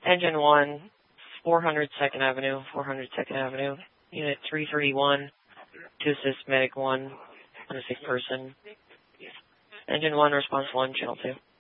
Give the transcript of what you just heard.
Engine 1, 400 2nd Avenue, 400 2nd Avenue. Unit 331 to assist Medic 1 on a sick person. Engine 1, response 1, channel 2.